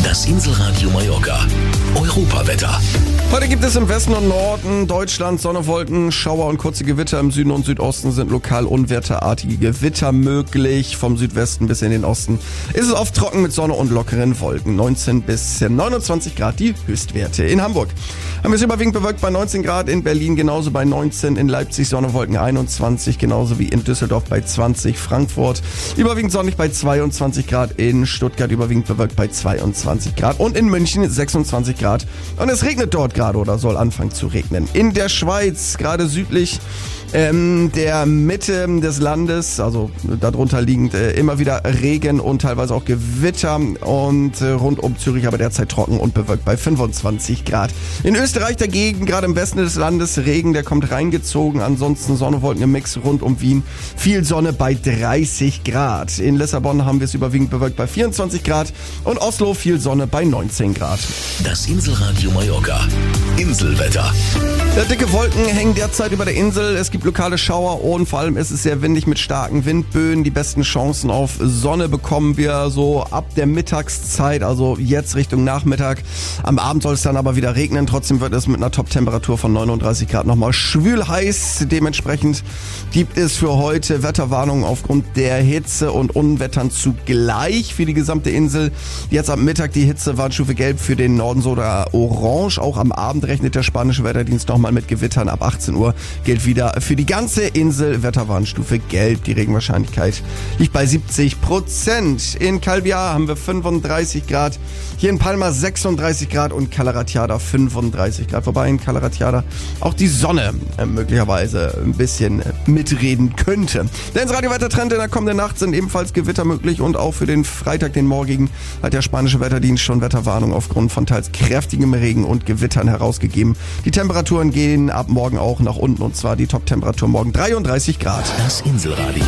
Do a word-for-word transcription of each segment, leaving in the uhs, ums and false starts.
Das Inselradio Mallorca. Europawetter. Heute gibt es im Westen und Norden Deutschlands Sonne, Wolken, Schauer und kurze Gewitter. Im Süden und Südosten sind lokal unwetterartige Gewitter möglich. Vom Südwesten bis in den Osten ist es oft trocken mit Sonne und lockeren Wolken. neunzehn bis neunundzwanzig Grad die Höchstwerte. In Hamburg haben wir es überwiegend bewölkt bei neunzehn Grad, in Berlin genauso bei neunzehn, in Leipzig Sonne, Wolken einundzwanzig, genauso wie in Düsseldorf bei zwanzig, Frankfurt überwiegend sonnig bei zweiundzwanzig Grad, in Stuttgart überwiegend bewölkt bei zweiundzwanzig Grad und in München sechsundzwanzig Grad. Und es regnet dort gerade oder soll anfangen zu regnen. In der Schweiz, gerade südlich ähm, der Mitte des Landes, also darunter liegend äh, immer wieder Regen und teilweise auch Gewitter und äh, rund um Zürich aber derzeit trocken und bewölkt bei fünfundzwanzig Grad. In Österreich dagegen, gerade im Westen des Landes, Regen, der kommt reingezogen, ansonsten Sonne, Wolken im Mix rund um Wien, viel Sonne bei dreißig Grad. In Lissabon haben wir es überwiegend bewölkt bei vierundzwanzig Grad und Oslo viel Sonne bei neunzehn Grad. Das Inselradio Mallorca. Inselwetter. Ja, dicke Wolken hängen derzeit über der Insel. Es gibt lokale Schauer und vor allem ist es sehr windig mit starken Windböen. Die besten Chancen auf Sonne bekommen wir so ab der Mittagszeit, also jetzt Richtung Nachmittag. Am Abend soll es dann aber wieder regnen. Trotzdem wird es mit einer Top-Temperatur von neununddreißig Grad nochmal schwül heiß. Dementsprechend gibt es für heute Wetterwarnungen aufgrund der Hitze und Unwettern zugleich für die gesamte Insel. Jetzt am Mittag die Hitzewarnstufe gelb für den Norden sogar orange. Auch am Abend rechnet der spanische Wetterdienst nochmal mit Gewittern. Ab achtzehn Uhr gilt wieder für die ganze Insel Wetterwarnstufe gelb. Die Regenwahrscheinlichkeit liegt bei siebzig Prozent. In Calviá haben wir fünfunddreißig Grad. Hier in Palma sechsunddreißig Grad und Cala Ratjada fünfunddreißig Grad. Wobei in Cala Ratjada auch die Sonne äh, möglicherweise ein bisschen mitreden könnte. Der Insel-Radio-Wettertrend in der kommenden Nacht sind ebenfalls Gewitter möglich und auch für den Freitag, den morgigen, hat der spanische Wetterdienst schon Wetterwarnung aufgrund von teils kräftigem Regen und Gewittern herausgegeben. Die Temperaturen gehen ab morgen auch nach unten und zwar die Top-Temperatur morgen dreiunddreißig Grad. Das Inselradio.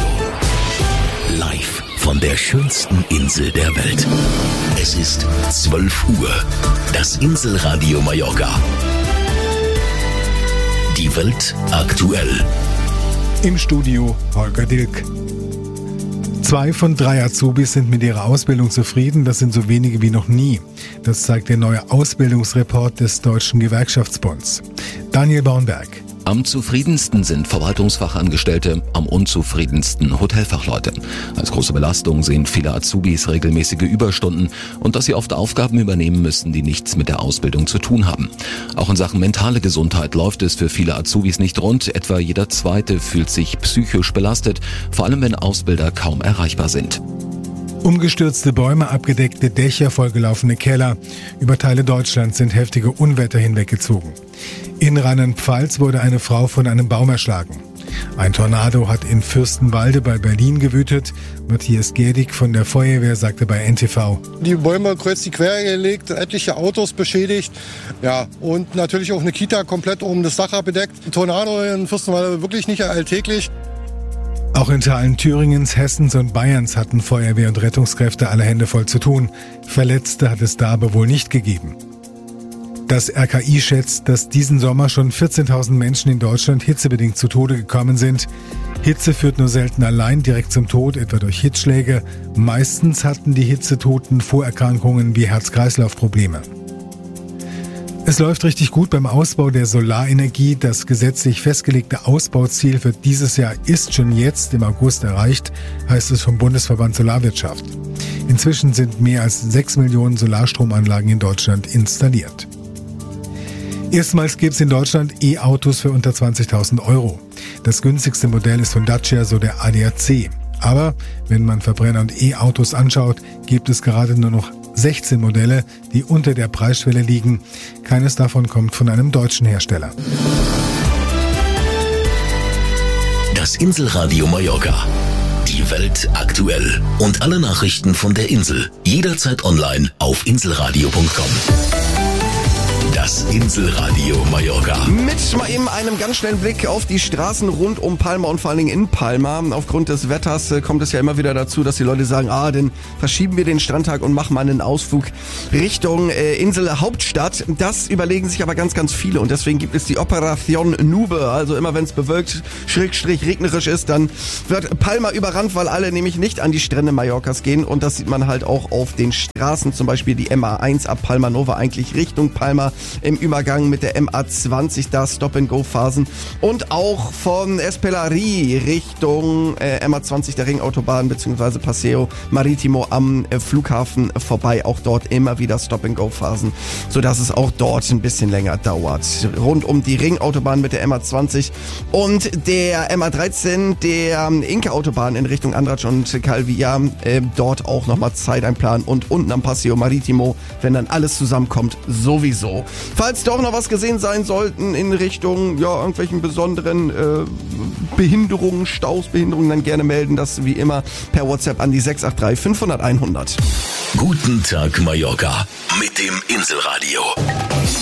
Live von der schönsten Insel der Welt. Es ist zwölf Uhr. Das Inselradio Mallorca. Die Welt aktuell. Im Studio Holger Dilk. Zwei von drei Azubis sind mit ihrer Ausbildung zufrieden. Das sind so wenige wie noch nie. Das zeigt der neue Ausbildungsreport des Deutschen Gewerkschaftsbunds. Daniel Baunberg. Am zufriedensten sind Verwaltungsfachangestellte, am unzufriedensten Hotelfachleute. Als große Belastung sehen viele Azubis regelmäßige Überstunden und dass sie oft Aufgaben übernehmen müssen, die nichts mit der Ausbildung zu tun haben. Auch in Sachen mentale Gesundheit läuft es für viele Azubis nicht rund. Etwa jeder Zweite fühlt sich psychisch belastet, vor allem wenn Ausbilder kaum erreichbar sind. Umgestürzte Bäume, abgedeckte Dächer, vollgelaufene Keller. Über Teile Deutschlands sind heftige Unwetter hinweggezogen. In Rheinland-Pfalz wurde eine Frau von einem Baum erschlagen. Ein Tornado hat in Fürstenwalde bei Berlin gewütet. Matthias Gerdig von der Feuerwehr sagte bei N T V. Die Bäume kreuz die quer gelegt, etliche Autos beschädigt. Ja, und natürlich auch eine Kita komplett um das Dach bedeckt. Ein Tornado in Fürstenwalde wirklich nicht alltäglich. Auch in Teilen Thüringens, Hessens und Bayerns hatten Feuerwehr und Rettungskräfte alle Hände voll zu tun. Verletzte hat es da aber wohl nicht gegeben. Das R K I schätzt, dass diesen Sommer schon vierzehntausend Menschen in Deutschland hitzebedingt zu Tode gekommen sind. Hitze führt nur selten allein direkt zum Tod, etwa durch Hitzschläge. Meistens hatten die Hitzetoten Vorerkrankungen wie Herz-Kreislauf-Probleme. Es läuft richtig gut beim Ausbau der Solarenergie. Das gesetzlich festgelegte Ausbauziel für dieses Jahr ist schon jetzt im August erreicht, heißt es vom Bundesverband Solarwirtschaft. Inzwischen sind mehr als sechs Millionen Solarstromanlagen in Deutschland installiert. Erstmals gibt es in Deutschland E-Autos für unter zwanzigtausend Euro. Das günstigste Modell ist von Dacia, so der A D A C. Aber wenn man Verbrenner und E-Autos anschaut, gibt es gerade nur noch sechzehn Modelle, die unter der Preisschwelle liegen. Keines davon kommt von einem deutschen Hersteller. Das Inselradio Mallorca. Die Welt aktuell. Und alle Nachrichten von der Insel. Jederzeit online auf inselradio punkt com. Das Inselradio Mallorca. Mit mal eben einem ganz schnellen Blick auf die Straßen rund um Palma und vor allen Dingen in Palma. Aufgrund des Wetters äh, kommt es ja immer wieder dazu, dass die Leute sagen, ah, dann verschieben wir den Strandtag und machen mal einen Ausflug Richtung äh, Insel Hauptstadt. Das überlegen sich aber ganz, ganz viele und deswegen gibt es die Operation Nube. Also immer wenn es bewölkt, schrägstrich regnerisch ist, dann wird Palma überrannt, weil alle nämlich nicht an die Strände Mallorcas gehen und das sieht man halt auch auf den Straßen, zum Beispiel die M A eins ab Palma Nova eigentlich Richtung Palma im Übergang mit der M A zwanzig, da Stop-and-Go-Phasen und auch von Espelari Richtung äh, M A zwanzig der Ringautobahn bzw. Paseo Maritimo am äh, Flughafen vorbei, auch dort immer wieder Stop-and-Go-Phasen, sodass es auch dort ein bisschen länger dauert. Rund um die Ringautobahn mit der M A zwanzig und der M A dreizehn, der Inka-Autobahn in Richtung Andratx und Calvia, äh, dort auch nochmal Zeit einplanen und unten am Paseo Maritimo, wenn dann alles zusammenkommt, sowieso. Falls doch noch was gesehen sein sollten in Richtung, ja, irgendwelchen besonderen äh, Behinderungen, Staus, Behinderungen, dann gerne melden. Das wie immer per WhatsApp an die sechs acht drei fünfhundert hundert. Guten Tag Mallorca mit dem Inselradio.